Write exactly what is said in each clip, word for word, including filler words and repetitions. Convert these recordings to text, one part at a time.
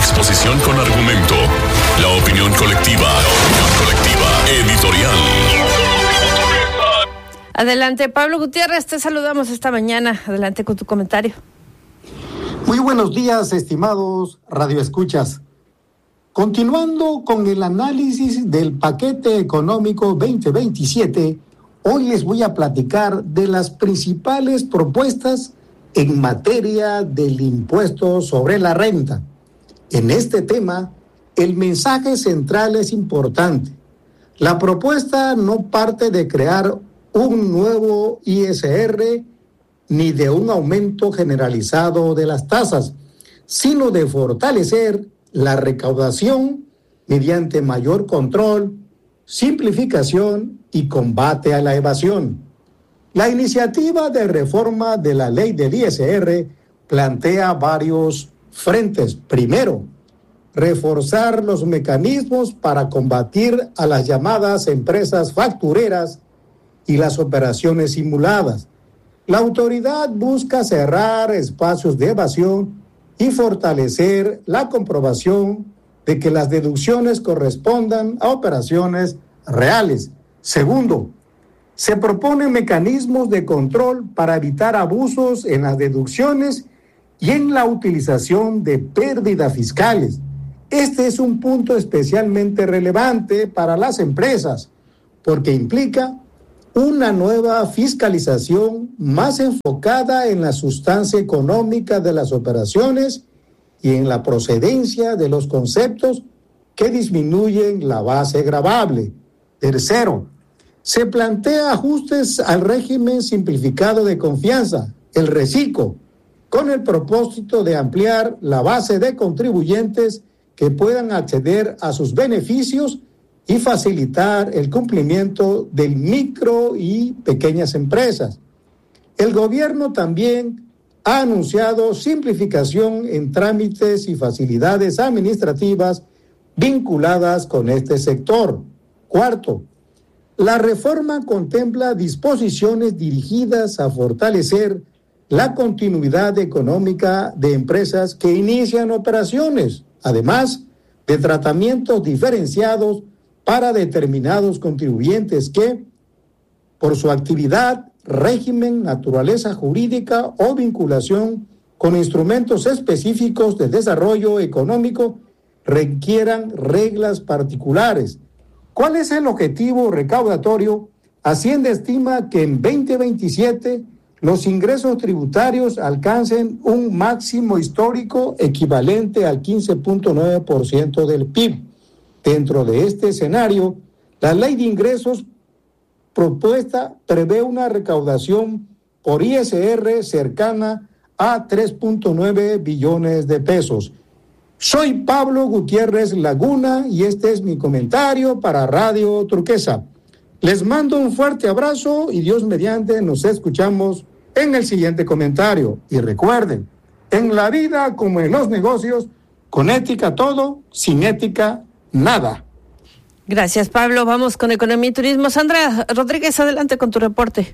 exposición con argumento. La opinión colectiva, la opinión colectiva editorial. Adelante, Pablo Gutiérrez, te saludamos esta mañana. Adelante con tu comentario. Muy buenos días, estimados radioescuchas. Continuando con el análisis del paquete económico veinte veintisiete, hoy les voy a platicar de las principales propuestas en materia del impuesto sobre la renta. En este tema, el mensaje central es importante. La propuesta no parte de crear un nuevo I S R ni de un aumento generalizado de las tasas, sino de fortalecer la recaudación mediante mayor control, simplificación y combate a la evasión. La iniciativa de reforma de la ley del I S R plantea varios frentes. Primero, reforzar los mecanismos para combatir a las llamadas empresas factureras y las operaciones simuladas. La autoridad busca cerrar espacios de evasión y fortalecer la comprobación de que las deducciones correspondan a operaciones reales. Segundo, se proponen mecanismos de control para evitar abusos en las deducciones y en la utilización de pérdidas fiscales. Este es un punto especialmente relevante para las empresas porque implica una nueva fiscalización más enfocada en la sustancia económica de las operaciones y en la procedencia de los conceptos que disminuyen la base gravable. Tercero, se plantea ajustes al régimen simplificado de confianza, el RECICO, con el propósito de ampliar la base de contribuyentes que puedan acceder a sus beneficios y facilitar el cumplimiento del micro y pequeñas empresas. El gobierno también ha anunciado simplificación en trámites y facilidades administrativas vinculadas con este sector. Cuarto, la reforma contempla disposiciones dirigidas a fortalecer la continuidad económica de empresas que inician operaciones, además de tratamientos diferenciados para determinados contribuyentes que, por su actividad, régimen, naturaleza jurídica o vinculación con instrumentos específicos de desarrollo económico, requieran reglas particulares. ¿Cuál es el objetivo recaudatorio? Hacienda estima que en veinte veintisiete los ingresos tributarios alcancen un máximo histórico equivalente al quince punto nueve por ciento del P I B. Dentro de este escenario, la ley de ingresos propuesta prevé una recaudación por I S R cercana a tres punto nueve billones de pesos. Soy Pablo Gutiérrez Laguna y este es mi comentario para Radio Turquesa. Les mando un fuerte abrazo y Dios mediante nos escuchamos en el siguiente comentario. Y recuerden, en la vida como en los negocios, con ética todo, sin ética nada. Gracias, Pablo. Vamos con Economía y Turismo. Sandra Rodríguez, adelante con tu reporte.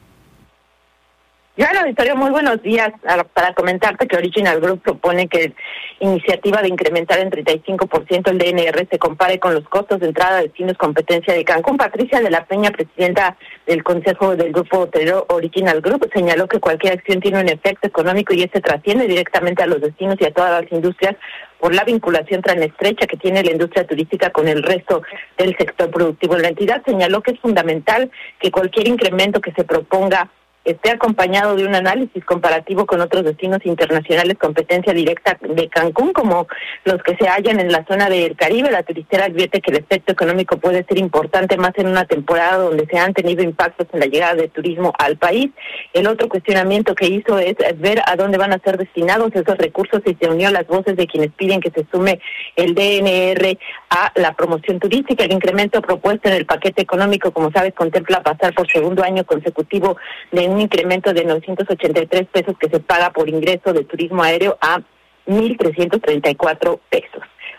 Ya, Victoria, muy buenos días. Para comentarte que Original Group propone que la iniciativa de incrementar en treinta y cinco por ciento el D N R se compare con los costos de entrada a destinos competencia de Cancún. Patricia de la Peña, presidenta del Consejo del Grupo Hotelero Original Group, señaló que cualquier acción tiene un efecto económico y este trasciende directamente a los destinos y a todas las industrias por la vinculación tan estrecha que tiene la industria turística con el resto del sector productivo. La entidad señaló que es fundamental que cualquier incremento que se proponga esté acompañado de un análisis comparativo con otros destinos internacionales competencia directa de Cancún, como los que se hallan en la zona del Caribe. La turistera advierte que el efecto económico puede ser importante más en una temporada donde se han tenido impactos en la llegada de turismo al país. El otro cuestionamiento que hizo es ver a dónde van a ser destinados esos recursos y se unió a las voces de quienes piden que se sume el D N R a la promoción turística. El incremento propuesto en el paquete económico, como sabes, contempla pasar por segundo año consecutivo de un incremento de novecientos ochenta y tres pesos que se paga por ingreso de turismo aéreo a mil trescientos treinta y cuatro pesos.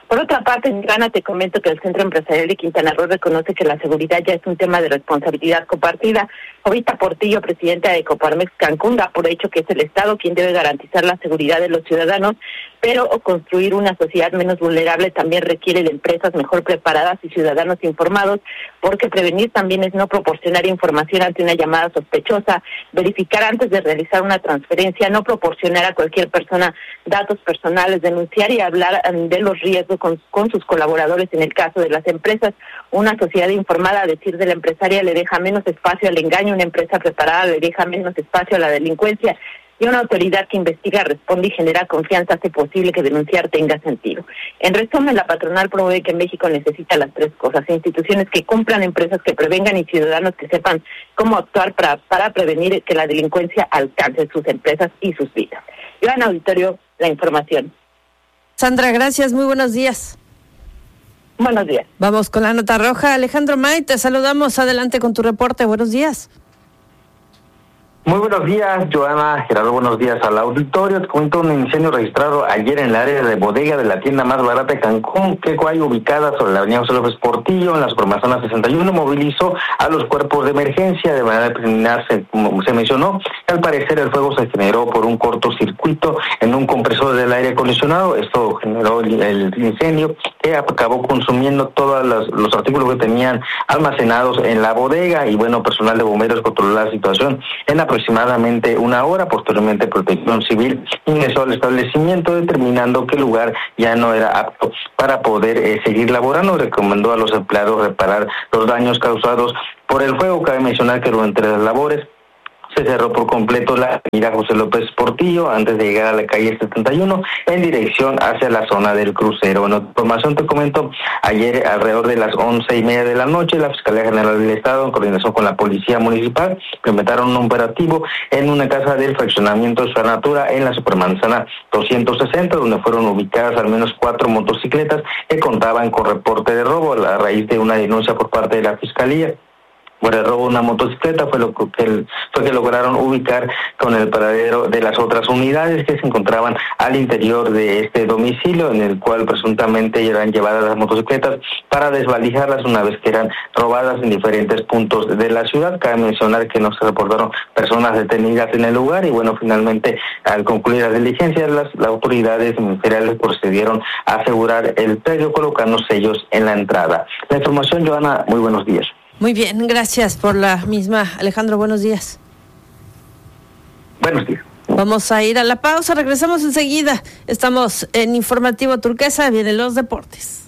Por otra parte, Gana, te comento que el Centro Empresarial de Quintana Roo reconoce que la seguridad ya es un tema de responsabilidad compartida. Jovita Portillo, presidenta de Coparmex Cancún, da por hecho que es el Estado quien debe garantizar la seguridad de los ciudadanos, pero construir una sociedad menos vulnerable también requiere de empresas mejor preparadas y ciudadanos informados, porque prevenir también es no proporcionar información ante una llamada sospechosa, verificar antes de realizar una transferencia, no proporcionar a cualquier persona datos personales, denunciar y hablar de los riesgos con, con sus colaboradores en el caso de las empresas. Una sociedad informada, a decir de la empresaria, le deja menos espacio al engaño, una empresa preparada le deja menos espacio a la delincuencia, y una autoridad que investiga, responde y genera confianza hace posible que denunciar tenga sentido. En resumen, la patronal promueve que México necesita las tres cosas: instituciones que cumplan, empresas que prevengan y ciudadanos que sepan cómo actuar para, para prevenir que la delincuencia alcance sus empresas y sus vidas. Iván Auditorio, la información. Sandra, gracias, muy buenos días. Buenos días. Vamos con la nota roja. Alejandro May, te saludamos, adelante con tu reporte, buenos días. Muy buenos días, Joana, Gerardo, buenos días al auditorio. Te comento un incendio registrado ayer en el área de bodega de la tienda más barata de Cancún, Quecoay, ubicada sobre la avenida José López Portillo, en la supermanzana sesenta y uno, movilizó a los cuerpos de emergencia. De manera preliminar se, se mencionó que al parecer el fuego se generó por un cortocircuito en un compresor del aire acondicionado. Esto generó el, el incendio que acabó consumiendo todos los, los artículos que tenían almacenados en la bodega, y bueno, personal de bomberos controló la situación en la aproximadamente una hora. Posteriormente, Protección Civil ingresó al establecimiento determinando que el lugar ya no era apto para poder eh, seguir laborando. Recomendó a los empleados reparar los daños causados por el fuego. Cabe mencionar que durante las labores se cerró por completo la avenida José López Portillo antes de llegar a la calle setenta y uno en dirección hacia la zona del crucero. En otra información te comento, ayer alrededor de las once y media de la noche, la Fiscalía General del Estado, en coordinación con la Policía Municipal, implementaron un operativo en una casa del fraccionamiento de Ciudad Natura en la supermanzana doscientos sesenta, donde fueron ubicadas al menos cuatro motocicletas que contaban con reporte de robo a raíz de una denuncia por parte de la Fiscalía. Por el robo de una motocicleta fue lo que fue que lograron ubicar con el paradero de las otras unidades que se encontraban al interior de este domicilio, en el cual presuntamente eran llevadas las motocicletas para desvalijarlas una vez que eran robadas en diferentes puntos de la ciudad. Cabe mencionar que no se reportaron personas detenidas en el lugar, y bueno, finalmente al concluir las diligencias, las, las autoridades ministeriales procedieron a asegurar el predio colocando sellos en la entrada. La información, Joana, muy buenos días. Muy bien, gracias por la misma. Alejandro, buenos días. Buenos días. Vamos a ir a la pausa, regresamos enseguida. Estamos en Informativo Turquesa, vienen los deportes.